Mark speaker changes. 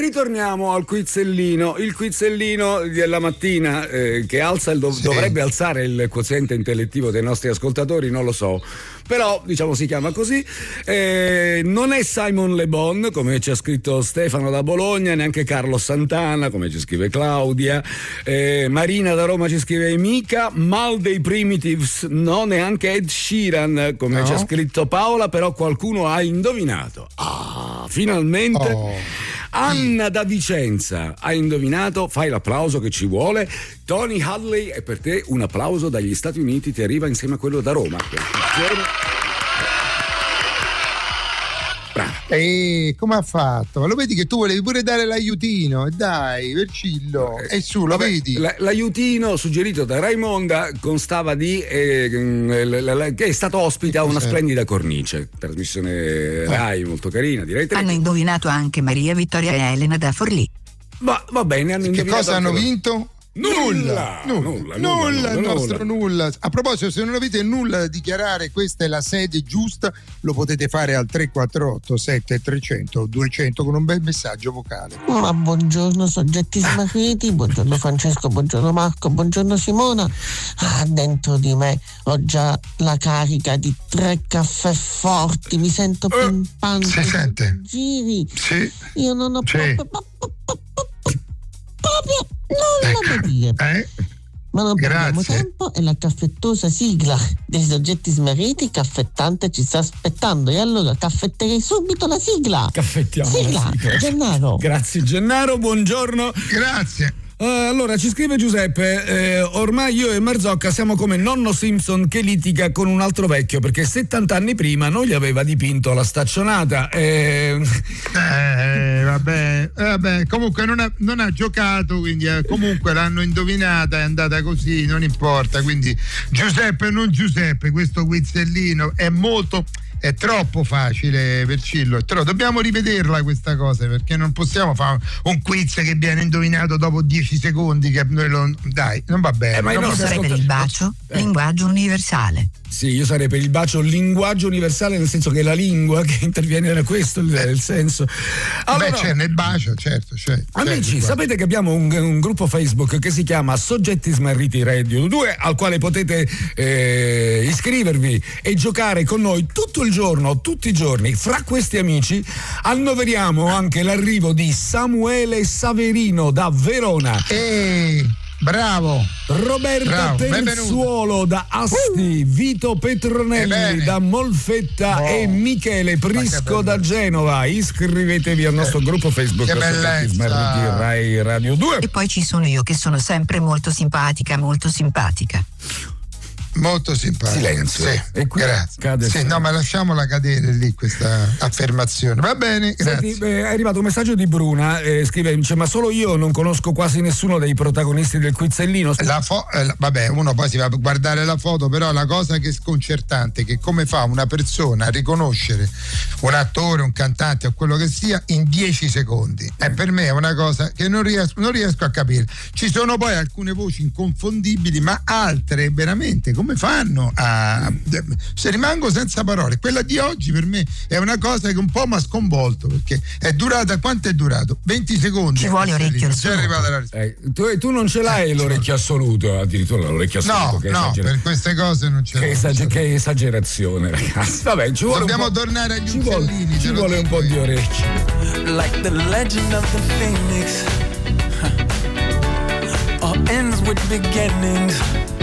Speaker 1: ritorniamo al quizzellino. Il quizzellino della mattina che alza dovrebbe alzare il quoziente intellettivo dei nostri ascoltatori, non lo so. Però diciamo si chiama così. Non è Simon Le Bon, come ci ha scritto Stefano da Bologna, neanche Carlo Santana, come ci scrive Claudia. Marina da Roma ci scrive mica Mal dei Primitives, no, neanche Ed Sheeran, come ci ha scritto Paola, però qualcuno ha indovinato. Finalmente. Anna da Vicenza ha indovinato, fai l'applauso che ci vuole. Tony Hadley, e per te un applauso dagli Stati Uniti ti arriva insieme a quello da Roma.
Speaker 2: E come ha fatto? Ma lo vedi che tu volevi pure dare l'aiutino? Dai, Vercillo, e su, lo vedi?
Speaker 1: L'aiutino suggerito da Raimonda constava di che è stato ospite a una splendida cornice, trasmissione Rai molto carina, direi.
Speaker 3: Hanno indovinato anche Maria Vittoria e Elena da Forlì.
Speaker 1: Ma va bene, hanno indovinato.
Speaker 2: Che cosa hanno vinto?
Speaker 1: Nulla,
Speaker 2: il nostro nulla. A proposito, se non avete nulla da dichiarare, questa è la sede giusta, lo potete fare al 348 7300 200 con un bel messaggio vocale.
Speaker 4: Ma buongiorno soggetti smarriti, buongiorno Francesco, buongiorno Marco, buongiorno Simona. Dentro di me ho già la carica di 3 caffè forti, mi sento pimpante.
Speaker 2: Si sente?
Speaker 4: Giri.
Speaker 2: Sì.
Speaker 4: Io non ho proprio nulla da dire. Ma non perdiamo tempo e la caffettosa sigla dei soggetti smarriti caffettante ci sta aspettando, e allora caffetterei subito la sigla.
Speaker 1: Caffettiamo
Speaker 4: sigla.
Speaker 1: la sigla.
Speaker 4: Gennaro.
Speaker 1: Grazie Gennaro, buongiorno.
Speaker 2: Grazie.
Speaker 1: Allora ci scrive Giuseppe, ormai io e Marzocca siamo come nonno Simpson che litiga con un altro vecchio perché 70 anni prima non gli aveva dipinto la staccionata.
Speaker 2: Vabbè, comunque non ha giocato, quindi comunque l'hanno indovinata, è andata così, non importa. Quindi Giuseppe, non Giuseppe, questo quizzellino è troppo facile, Vercillo, dobbiamo rivederla questa cosa, perché non possiamo fare un quiz che viene indovinato dopo 10 secondi, che noi dai, non va bene.
Speaker 3: Ma io sarei per il bacio linguaggio universale.
Speaker 1: Sì, io sarei per il bacio linguaggio universale, nel senso che è la lingua che interviene da questo il senso.
Speaker 2: Allora, c'è nel bacio, certo.
Speaker 1: Amici, sapete che abbiamo un gruppo Facebook che si chiama Soggetti Smarriti Radio 2, al quale potete iscrivervi e giocare con noi tutto il giorno, tutti i giorni. Fra questi amici annoveriamo anche l'arrivo di Samuele Saverino da Verona.
Speaker 2: Bravo
Speaker 1: Roberta Terzuolo da Asti, Vito Petronelli da Molfetta e Michele Prisco da Genova. Iscrivetevi al nostro gruppo Facebook Soggetti Smarriti Rai Radio 2.
Speaker 3: E poi ci sono io che sono sempre molto simpatica.
Speaker 2: Molto simpatica.
Speaker 1: Silenzio.
Speaker 2: Sì.
Speaker 1: E qui
Speaker 2: grazie. No, ma lasciamola cadere lì questa affermazione. Va bene, grazie.
Speaker 1: Senti, è arrivato un messaggio di Bruna, scrive, dice, ma solo io non conosco quasi nessuno dei protagonisti del quizzellino.
Speaker 2: Vabbè, uno poi si va a guardare la foto, però la cosa che è sconcertante è che come fa una persona a riconoscere un attore, un cantante o quello che sia in 10 secondi? Per me è una cosa che non riesco a capire. Ci sono poi alcune voci inconfondibili, ma altre veramente come fanno se rimango senza parole. Quella di oggi per me è una cosa che un po' mi ha sconvolto, perché è durata, quanto è durato? 20 secondi.
Speaker 3: Ci vuole orecchio assoluto.
Speaker 1: Tu non ce l'hai l'orecchio assoluto, addirittura l'orecchio assoluto.
Speaker 2: No, per queste cose non ce l'ho.
Speaker 1: Che esagerazione, ragazzi. Vabbè,
Speaker 2: dobbiamo tornare agli uccellini.
Speaker 1: Ci vuole un po' di orecchio.
Speaker 5: Like the legend of the phoenix, all ends with beginnings.